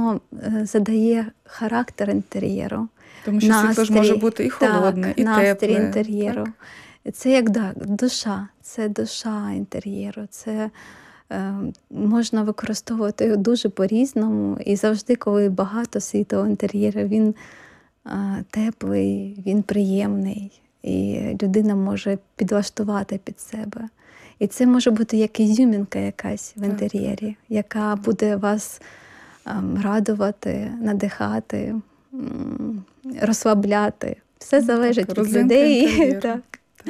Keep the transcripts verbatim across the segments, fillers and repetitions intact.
воно е, задає характер інтер'єру. Тому що світло ж може бути і холодне, так, і настрій тепле. інтер'єру. Так? Це як да, душа, це душа інтер'єру. Це е, можна використовувати його дуже по-різному. І завжди, коли багато світла в інтер'єрі, він е, теплий, він приємний. І людина може підлаштувати під себе. І це може бути як ізюмінка якась в інтер'єрі, так, яка буде вас ем, радувати, надихати, м, розслабляти. Все залежить так, від людей. Так. Так.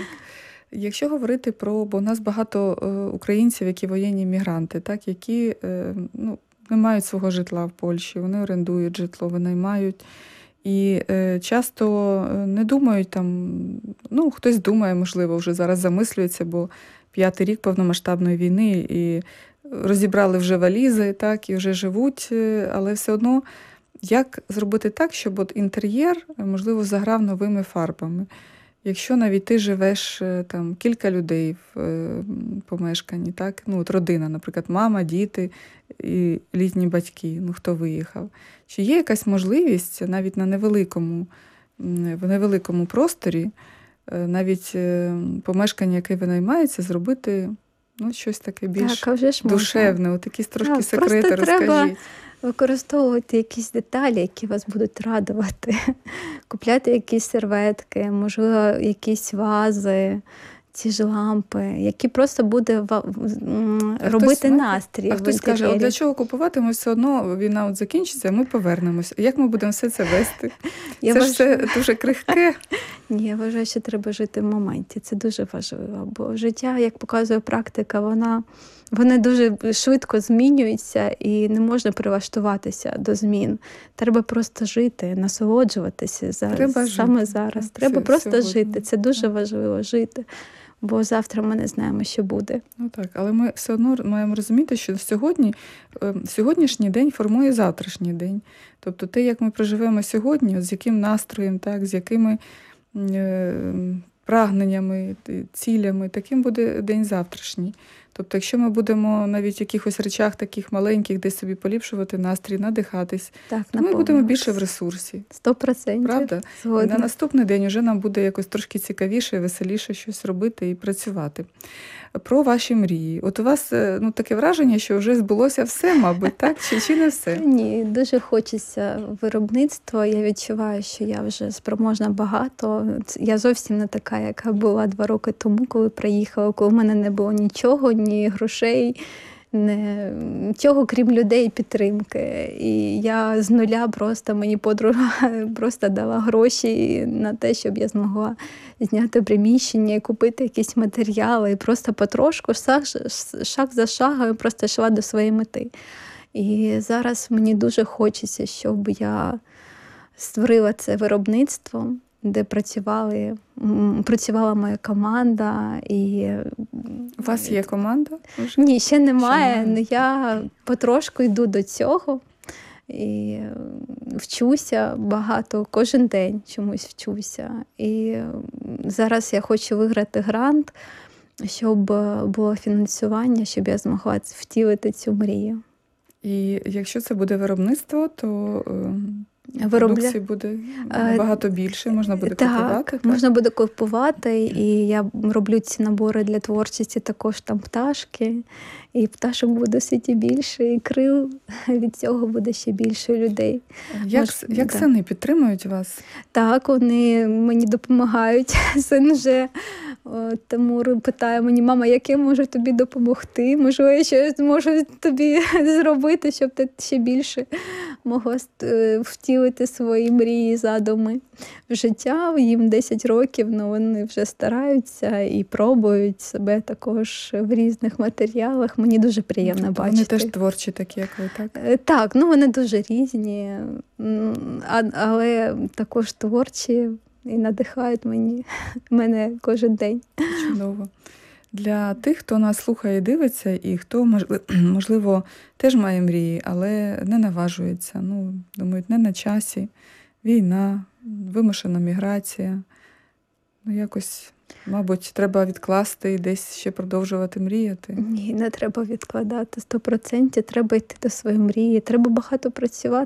Якщо говорити про, бо у нас багато е, українців, які воєнні мігранти, так, які е, ну, не мають свого житла в Польщі, вони орендують житло, винаймають. І е, часто не думають там, ну, хтось думає, можливо, вже зараз замислюється, бо п'ятий рік повномасштабної війни, і розібрали вже валізи, так, і вже живуть, але все одно, як зробити так, щоб от інтер'єр, можливо, заграв новими фарбами? Якщо навіть ти живеш там кілька людей в е, помешканні, так, ну, от родина, наприклад, мама, діти і літні батьки, ну, хто виїхав. Чи є якась можливість навіть на невеликому, в невеликому просторі, навіть помешкання, яке винаймається, зробити, ну, щось таке більш так, вже ж душевне, от якісь трошки так, секрети розкажіть. Треба використовувати якісь деталі, які вас будуть радувати. Купляти якісь серветки, можливо, якісь вази, ці ж лампи, які просто буде робити хтось, настрій. А хтось скаже, от для чого купувати, ми все одно, війна от закінчиться, ми повернемося. Як ми будемо все це вести? Я це вваж... ж все дуже крихке. Ні, я вважаю, що треба жити в моменті. Це дуже важливо, бо життя, як показує практика, вона, вони дуже швидко змінюються і не можна прилаштуватися до змін. Треба просто жити, насолоджуватися зараз, треба саме жити. зараз. Так, треба просто сьогодні. жити. Це дуже важливо, жити. Бо завтра ми не знаємо, що буде. Ну так, але ми все одно маємо розуміти, що сьогодні, сьогоднішній день формує завтрашній день. Тобто те, як ми проживемо сьогодні, з яким настроєм, так, з якими е, прагненнями, цілями, таким буде день завтрашній. Тобто, якщо ми будемо навіть в якихось речах таких маленьких десь собі поліпшувати настрій, надихатись, так, то ми будемо більше в ресурсі. Сто процентів. Правда? І на наступний день вже нам буде якось трошки цікавіше, веселіше щось робити і працювати. Про ваші мрії. От у вас ну, таке враження, що вже збулося все, мабуть, так? Чи, чи не все? Ні, дуже хочеться виробництва. Я відчуваю, що я вже спроможна багато. Я зовсім не така, яка була два роки тому, коли приїхала, коли в мене не було нічого, ні грошей, не, нічого, крім людей і підтримки. І я з нуля просто, мені подруга просто дала гроші на те, щоб я змогла зняти приміщення і купити якісь матеріали. І просто потрошку, шаг, шаг за шагом, просто йшла до своєї мети. І зараз мені дуже хочеться, щоб я створила це виробництво, де працювали, працювала моя команда. І... У вас є команда? Ні, ще немає, але я потрошку йду до цього. І вчуся багато, кожен день чомусь вчуся. І зараз я хочу виграти грант, щоб було фінансування, щоб я змогла втілити цю мрію. І якщо це буде виробництво, то Виробля... продукції буде набагато більше, можна буде так, купувати. Так, можна буде купувати, і я роблю ці набори для творчості, також там пташки, і пташок буде все ті більше, і крил від цього буде ще більше людей. Як, Мож... як так. сини підтримують вас? Так, вони мені допомагають. Син вже Тамур питає мені: мама, як я можу тобі допомогти? Можливо, я щось зможу тобі зробити, щоб ти ще більше могла втілити свої мрії, задуми в життя. Їм десять років, але вони вже стараються і пробують себе також в різних матеріалах. Мені дуже приємно бачити. Вони теж творчі такі, як ви, так? Так, ну вони дуже різні, але також творчі і надихають мені, мене кожен день. Чудово. Для тих, хто нас слухає і дивиться, і хто, можливо, теж має мрії, але не наважується. Ну, думають, не на часі. Війна, вимушена міграція. Ну, якось, мабуть, треба відкласти і десь ще продовжувати мріяти. Ні, не треба відкладати. Сто процентів треба йти до своєї мрії. Треба багато працювати.